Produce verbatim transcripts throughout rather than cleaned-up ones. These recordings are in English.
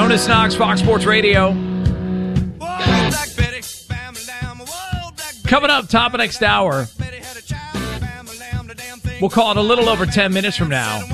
Jonas Knox, Fox Sports Radio. Coming up, top of next hour. We'll call it a little over ten minutes from now.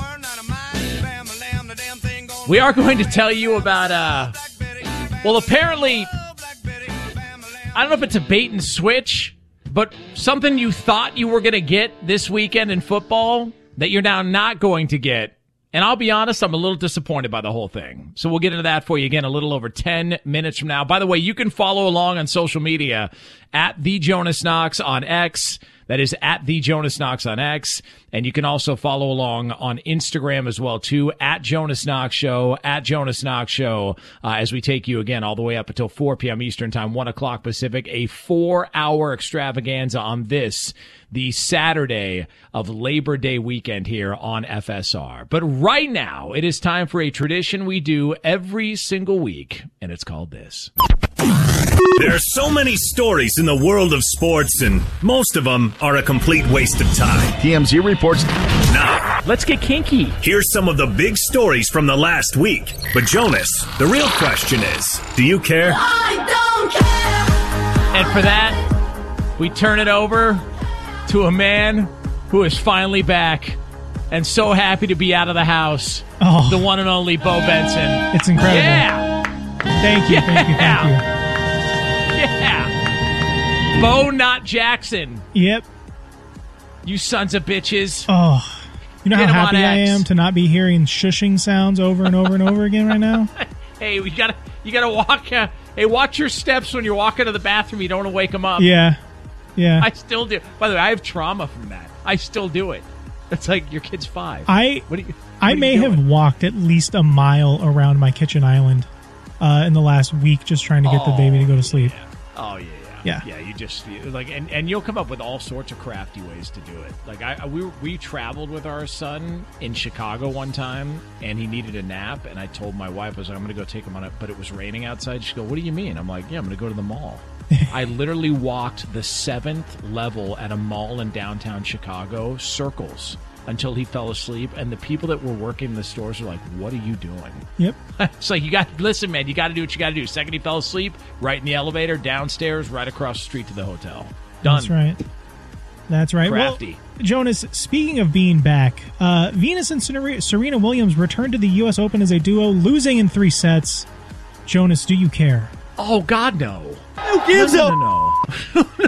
We are going to tell you about, uh, well, apparently, I don't know if it's a bait and switch, but something you thought you were going to get this weekend in football that you're now not going to get. And I'll be honest, I'm a little disappointed by the whole thing. So we'll get into that for you again a little over ten minutes from now. By the way, you can follow along on social media at The Jonas Knox on X. That is at The Jonas Knox on X. And you can also follow along on Instagram as well, too, at Jonas Knox Show, at Jonas Knox Show, uh, as we take you again all the way up until four p.m. Eastern Time, one o'clock Pacific, a four-hour extravaganza on this, the Saturday of Labor Day weekend here on F S R. But right now, it is time for a tradition we do every single week, and it's called this. There are so many stories in the world of sports, and most of them are a complete waste of time. T M Z reports. Now, let's get kinky. Here's some of the big stories from the last week. But Jonas, the real question is, do you care? I don't care! And for that, we turn it over to a man who is finally back and so happy to be out of the house. Oh. The one and only Bo Benson. It's incredible. Yeah! Thank you, yeah. thank you, thank you. Yeah. Bo, not Jackson. Yep. You sons of bitches. Oh. You know Get how him happy on I X. am to not be hearing shushing sounds over and over and over again right now? Hey, we gotta, you gotta walk. Uh, hey, watch your steps when you're walking to the bathroom. You don't want to wake them up. Yeah. Yeah. I still do. By the way, I have trauma from that. I still do it. It's like your kid's five. I, what do you, I what may are you have doing? walked at least a mile around my kitchen island uh, in the last week just trying to get oh, the baby to go to sleep. Yeah. Oh, yeah. Yeah. Yeah, you just like, and, and you'll come up with all sorts of crafty ways to do it. Like I, we we traveled with our son in Chicago one time, and he needed a nap, and I told my wife, I was like, I'm going to go take him on it, but it was raining outside. She go, what do you mean? I'm like, yeah, I'm going to go to the mall. I literally walked the seventh level at a mall in downtown Chicago, circles, until he fell asleep, and the people that were working in the stores were like, what are you doing? Yep. It's like, you got, listen, man, you got to do what you got to do. Second he fell asleep, right in the elevator, downstairs, right across the street to the hotel. Done. That's right. That's right. Crafty. Well, Jonas, speaking of being back, uh, Venus and Serena Williams returned to the U S Open as a duo, losing in three sets. Jonas, do you care? Oh, God, no. Who gives no, a... no, no, no.